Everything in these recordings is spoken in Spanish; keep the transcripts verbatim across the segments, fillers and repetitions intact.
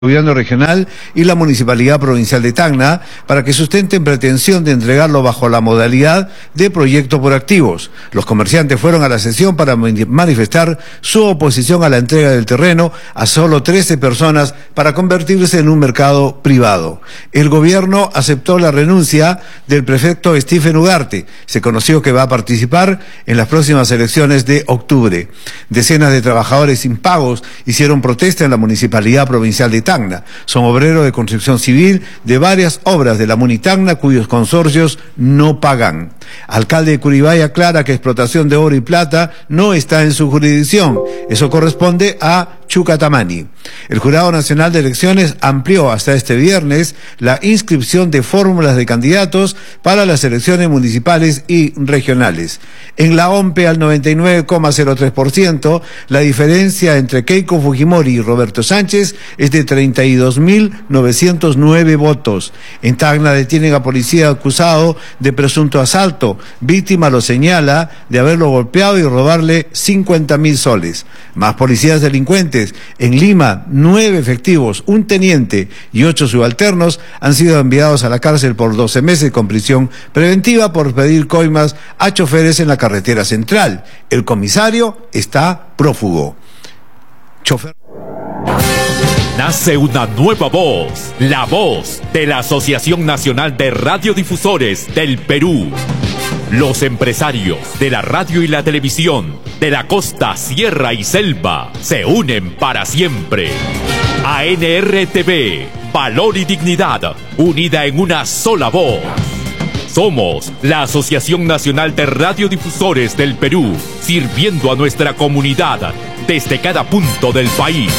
Gobierno regional y la Municipalidad Provincial de Tacna para que sustenten pretensión de entregarlo bajo la modalidad de proyecto por activos. Los comerciantes fueron a la sesión para manifestar su oposición a la entrega del terreno a solo trece personas para convertirse en un mercado privado. El gobierno aceptó la renuncia del prefecto Stephen Ugarte. Se conoció que va a participar en las próximas elecciones de octubre. Decenas de trabajadores impagos hicieron protesta en la Municipalidad Provincial de Tacna. Tacna. Son obreros de construcción civil de varias obras de la Munitacna cuyos consorcios no pagan. Alcalde de Curibay aclara que explotación de oro y plata no está en su jurisdicción. Eso corresponde a Chucatamani. El Jurado Nacional de Elecciones amplió hasta este viernes la inscripción de fórmulas de candidatos para las elecciones municipales y regionales. En la O M P E al noventa y nueve coma cero tres por ciento, la diferencia entre Keiko Fujimori y Roberto Sánchez es de treinta y dos mil novecientos nueve votos. En Tacna detienen a policía acusado de presunto asalto. Víctima lo señala de haberlo golpeado y robarle cincuenta mil soles. Más policías delincuentes. En Lima, nueve efectivos, un teniente y ocho subalternos han sido enviados a la cárcel por doce meses con prisión preventiva por pedir coimas a choferes en la carretera central. El comisario está prófugo. Chofer... Nace una nueva voz, la voz de la Asociación Nacional de Radiodifusores del Perú. Los empresarios de la radio y la televisión, de la costa, sierra y selva, se unen para siempre. A N R T V, valor y dignidad, unida en una sola voz. Somos la Asociación Nacional de Radiodifusores del Perú, sirviendo a nuestra comunidad desde cada punto del país.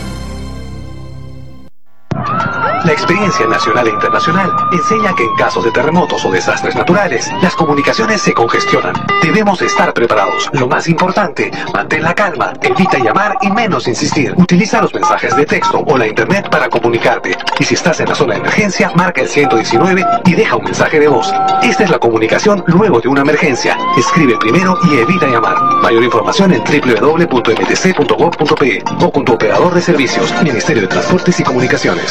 La experiencia nacional e internacional enseña que en casos de terremotos o desastres naturales, las comunicaciones se congestionan. Debemos estar preparados. Lo más importante, mantén la calma, evita llamar y menos insistir. Utiliza los mensajes de texto o la internet para comunicarte. Y si estás en la zona de emergencia, marca el ciento diecinueve y deja un mensaje de voz. Esta es la comunicación luego de una emergencia. Escribe primero y evita llamar. Mayor información en doble u doble u doble u punto m t c punto gov punto p e o con tu operador de servicios, Ministerio de Transportes y Comunicaciones.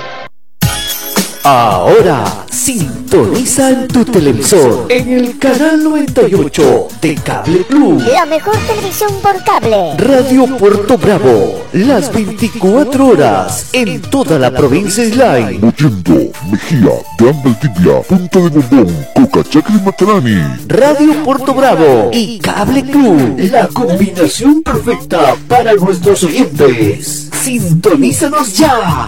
Ahora sintoniza en tu televisor en el canal noventa y ocho de Cable Plus, la mejor televisión por cable. Radio Puerto Bravo, las veinticuatro horas en toda la provincia Islay. Mollendo, Mejía, Gamba Tibia, Punta de Bombón, Cocachacre y Matarani. Radio Puerto Bravo y Cable Plus, la combinación perfecta para nuestros oyentes. Sintonízanos ya.